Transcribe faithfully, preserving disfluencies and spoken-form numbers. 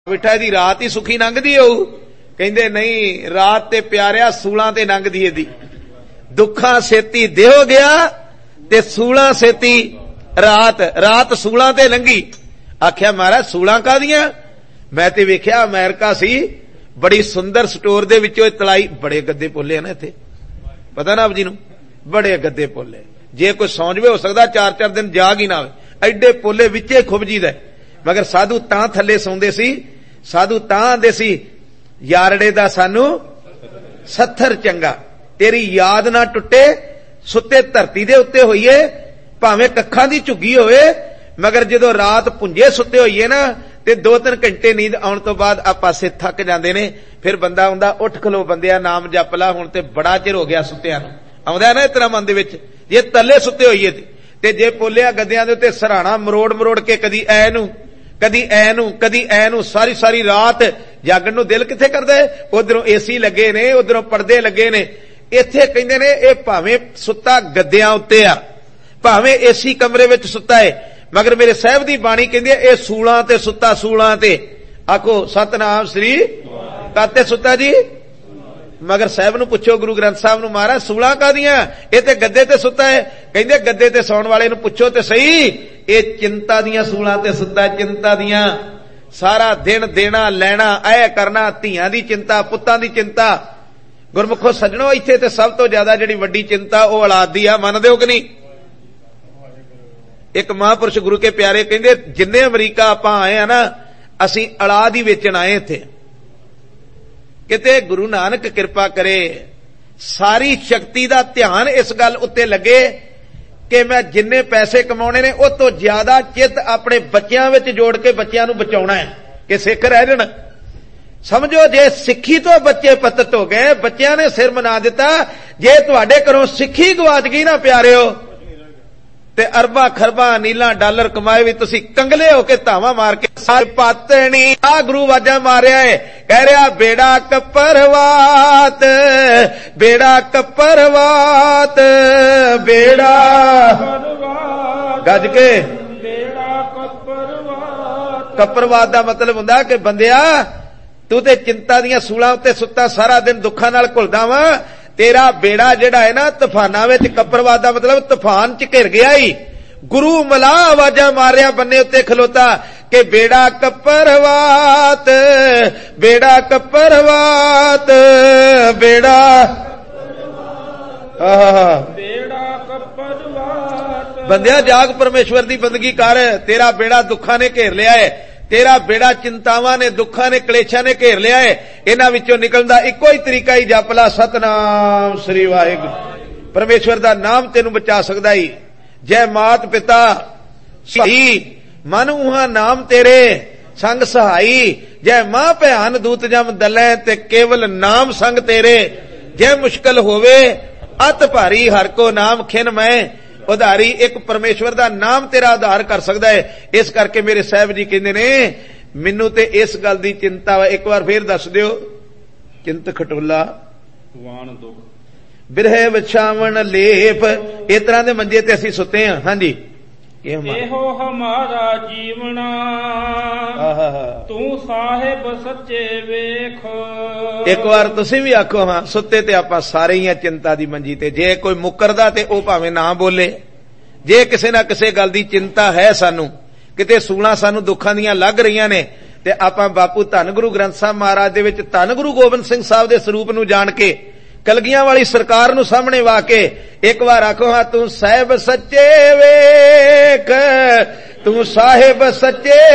बिठा दी रात ही सुखी लंघदी होऊ। कहंदे नहीं, रात ते प्यारिया सूलां ते लंघदी एदी। दुखा सेती देहो गया ते सूलां सेती रात, रात सूलां ते लंघी। आख्या महाराज सूलां कादियां? मैं ते वेख्या अमेरिका सी, बड़ी सुंदर स्टोर दे विचों तलाई, बड़े गद्दे पोले ना इत्थे, पता ना आप जी नूं, बड़े गद्दे पोले। जे कोई सौ जवे हो सकदा चार चार दिन जाग ही ना आवे, एडे पोले विचे खुब जीदा। मगर साधु तां थल्ले सौंदे सी, साधु तां आंदे सी यारड़े दा सानू सत्थर चंगा, तेरी याद ना टुटे, सुते धरती दे उत्ते होईए, भावें कखां दी झुग्गी होवे, मगर जदों रात पुंजे सुते होईए ना ते दो तीन घंटे नींद आउण तो बाद आ पासे थक जांदे ने। फिर बंदा आउंदा, उठ खलो बंदिया नाम जप ला, हुण ते बड़ा चिर हो गया सुत्तिया नूं, आउंदा ना इतना मन दे विच। जे तले सुते होईए ते जे पोलिया गद्दियां दे उत्ते सराणा मरोड़ मरोड़ के कदी ऐ नूं कदी ऐ नूं कदी ऐ नूं सारी सारी रात जागण नूं दिल किथे करदा है। उधरों एसी लगे ने, उधरों पर्दे लगे ने। इत्थे कहंदे ने ये भावें सुत्ता गद्दियां उत्ते आ, भावें एसी कमरे विच सुत्ता है, मगर मेरे साहब दी बाणी कहंदी है ये सूलां ते सुत्ता, सूलां ते। आखो सतनाम श्री काते सुत्ता जी। मगर साहब नूं पुछो, गुरु ग्रंथ साहब नूं, महाराज सूलां कादियां? ये ते गद्दे ते सुत्ता है। कहंदे गद्दे ते सौण वाले नूं पुछो ते सही, ये चिंता दियां सूलां ते सुत्ता, चिंता दियां। सारा दिन देना लैना, ऐ करना, धीआं दी चिंता, पुत्तां दी चिंता। गुरमुखो सज्जणो, इत्थे ते सब तो ज्यादा जिहड़ी वड्डी चिंता ओ औलाद दी आ, मनदे हो कि नहीं? एक महापुरुष गुरु के प्यारे कहंदे जिन्ने अमरीका आपां आए आ ना, असीं औलाद ही वेचण आए इत्थे। किते गुरु नानक किरपा करे सारी शक्ति दा ध्यान इस गल उत्ते लगे कि मैं जिन्ने पैसे कमाने ने उस तो ज्यादा चित अपने बच्चों विच जोड़ के बच्चों नूं बचाउणा है कि सिख रह जाण। समझो जे सिक्खी तो बच्चे पतत हो गए, बच्चों ने सिर मना दिता। जे तुहाडे घरों सिक्खी गवाच गई ना प्यारिओ, ते अरबा खरबा नीला डॉलर कमाए भी तुसी कंगले होके धावा मार के सारे पातनी। आ गुरु वाजा मारिया है, कह रहा बेड़ा कपरवात, बेड़ा कपरवात, बेड़ा गज के बेड़ा कपरवात। कपरवात दा मतलब हुंदा कि बंदिया तू ते चिंता दियां सूलां उत्ते सुत्ता सारा दिन दुखां नाल घुलदा वा, तेरा बेड़ा जेड़ा है ना तूफाना विच, कपरवात दा मतलब तूफान च घिर गया ही। गुरु मला आवाजा मारिया बन्ने उत्ते खलोता कि बेड़ा कपरवात, बेड़ा कपरवात, बेड़ा बेड़ा कपरवात। बंदिया जाग परमेश्वर दी बंदगी कर, तेरा बेड़ा दुखां ने घेर लिया है, तेरा बेड़ा चिंतावां ने, दुखां ने, कलेशां ने घेर लिया है। इन्हां विचों निकलण दा इक्को ही तरीका ही जप ला, सतनाम श्री वाहिगुरू। परमेश्वर दा नाम तेनूं बचा सकदा ही। जय मात पिता सही मन उहा नाम तेरे संग सहाई, जय मां भैन दूत जम दलै ते केवल नाम संग तेरे। जय मुश्किल होवे अत भारी हर को नाम खिन मैं उधारी। एक परमेश्वर दा नाम तेरा उधार कर सकदा है। इस करके मेरे साहब जी कहंदे ने मैनू ते इस गल दी चिंता वा, एक बार फिर दस दिओ। चिंत खटोला वाण दुख बिरहे विछावण लेप, इस तरह दे मंजे ते असीं सुते हां। हां जी, एहो हमारा जीवना तू साहिब सच्चे वेख। एक बार तुसीं भी आखो हां, सुते ते आपां सारे ही चिंता दी मंजी ते। जे कोई मुकरदा ते ओ भावें ना बोले। जे किसे ना किसे गल दी चिंता है सानू, किते सूलां सानू दुखां दियां लग रहीआं ने, ते आपां बापू धन गुरु ग्रंथ साहब महाराज दे विच धन गुरु गोबिंद सिंह साहब दे स्वरूप नूं जाण के, कलगियां वाली सरकार नूं सामने वा के एक बार आखो हां, तू साहिब सच्चे वेख, तू साहिब सच्चे